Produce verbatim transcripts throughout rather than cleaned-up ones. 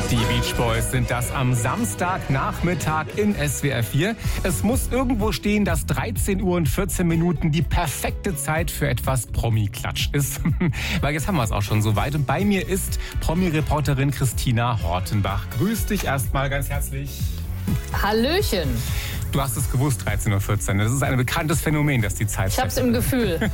Die Beach Boys sind das am Samstagnachmittag in S W R vier. Es muss irgendwo stehen, dass dreizehn Uhr und vierzehn Minuten die perfekte Zeit für etwas Promi-Klatsch ist. Weil jetzt haben wir es auch schon soweit. Und bei mir ist Promi-Reporterin Christina Hortenbach. Grüß dich erstmal ganz herzlich. Hallöchen. Du hast es gewusst, dreizehn Uhr vierzehn. Das ist ein bekanntes Phänomen, dass die Zeit... Ich hab's im Gefühl.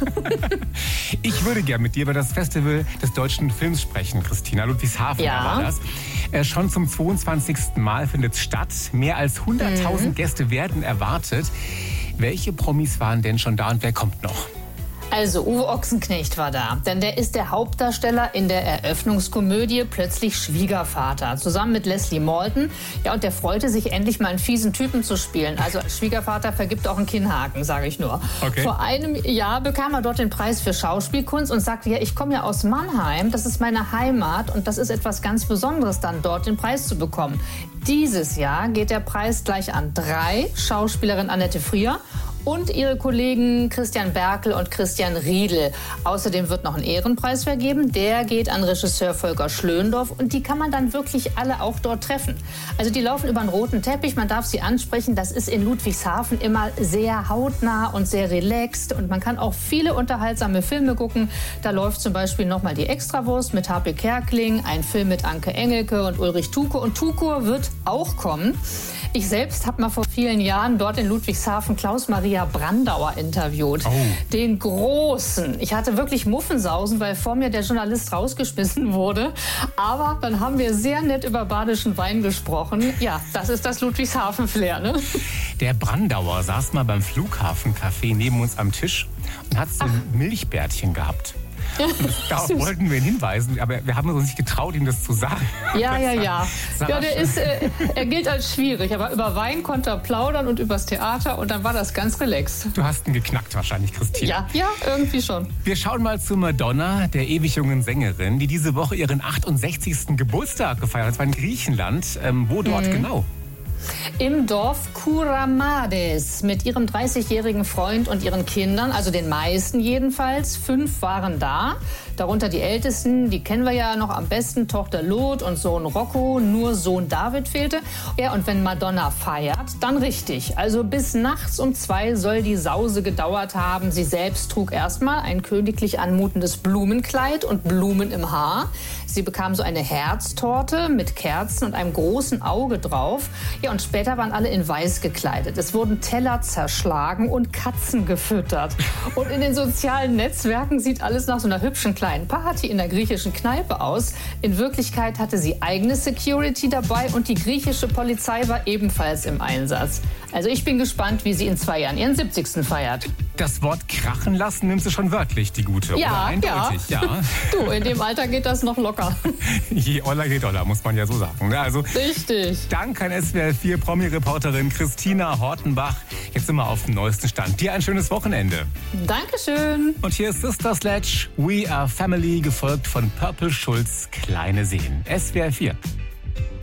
Ich würde gerne mit dir über das Festival des deutschen Films sprechen, Christina. Ludwigshafen Ja. war das. Äh, schon zum zweiundzwanzigsten Mal findet es statt. Mehr als hunderttausend Mhm. Gäste werden erwartet. Welche Promis waren denn schon da und wer kommt noch? Also, Uwe Ochsenknecht war da, denn der ist der Hauptdarsteller in der Eröffnungskomödie Plötzlich Schwiegervater, zusammen mit Leslie Malton. Ja, und der freute sich, endlich mal einen fiesen Typen zu spielen. Also als Schwiegervater vergibt auch einen Kinnhaken, sage ich nur. Okay. Vor einem Jahr bekam er dort den Preis für Schauspielkunst und sagte, ja, ich komme ja aus Mannheim, das ist meine Heimat und das ist etwas ganz Besonderes, dann dort den Preis zu bekommen. Dieses Jahr geht der Preis gleich an drei, Schauspielerin Annette Frier und ihre Kollegen Christian Berkel und Christian Riedel. Außerdem wird noch ein Ehrenpreis vergeben. Der geht an Regisseur Volker Schlöndorff. Und die kann man dann wirklich alle auch dort treffen. Also die laufen über einen roten Teppich. Man darf sie ansprechen. Das ist in Ludwigshafen immer sehr hautnah und sehr relaxed. Und man kann auch viele unterhaltsame Filme gucken. Da läuft zum Beispiel nochmal die Extrawurst mit H P Kerkeling. Ein Film mit Anke Engelke und Ulrich Tukur. Und Tukur wird auch kommen. Ich selbst habe mal vor vielen Jahren dort in Ludwigshafen Klaus-Maria Brandauer interviewt. Oh. Den Großen. Ich hatte wirklich Muffensausen, weil vor mir der Journalist rausgeschmissen wurde. Aber dann haben wir sehr nett über badischen Wein gesprochen. Ja, das ist das Ludwigshafen-Flair, ne? Der Brandauer saß mal beim Flughafencafé neben uns am Tisch und hat so ein Milchbärtchen gehabt. Darauf Süß. wollten wir ihn hinweisen, aber wir haben uns nicht getraut, ihm das zu sagen. Ja, ja, ja. Das Ja, der ist, äh, er gilt als schwierig, aber über Wein konnte er plaudern und übers Theater und dann war das ganz relaxed. Du hast ihn geknackt wahrscheinlich, Christina. Ja, ja, irgendwie schon. Wir schauen mal zu Madonna, der ewig jungen Sängerin, die diese Woche ihren achtundsechzigsten Geburtstag gefeiert hat. Das war in Griechenland. Ähm, wo dort genau? Im Dorf Kouramades mit ihrem dreißigjährigen Freund und ihren Kindern, also den meisten jedenfalls. Fünf waren da, darunter die Ältesten, die kennen wir ja noch am besten, Tochter Lot und Sohn Rocco, nur Sohn David fehlte. Ja, und wenn Madonna feiert, dann richtig. Also bis nachts um zwei soll die Sause gedauert haben. Sie selbst trug erstmal ein königlich anmutendes Blumenkleid und Blumen im Haar. Sie bekam so eine Herztorte mit Kerzen und einem großen Auge drauf. Ja, und später waren alle in weiß gekleidet. Es wurden Teller zerschlagen und Katzen gefüttert. Und in den sozialen Netzwerken sieht alles nach so einer hübschen kleinen Party in der griechischen Kneipe aus. In Wirklichkeit hatte sie eigene Security dabei und die griechische Polizei war ebenfalls im Einsatz. Also ich bin gespannt, wie sie in zwei Jahren ihren siebzigsten feiert. Das Wort krachen lassen nimmst du schon wörtlich, die Gute. Ja, oder? Eindeutig, ja. ja. Du, in dem Alter geht das noch locker. Je Oller, je Dollar, muss man ja so sagen. Also, Richtig. Dank an S W R vier Promi-Reporterin Christina Hortenbach. Jetzt sind wir auf dem neuesten Stand. Dir ein schönes Wochenende. Dankeschön. Und hier ist Sister Sledge, We Are Family, gefolgt von Purple Schulz, Kleine Seen. S W R vier.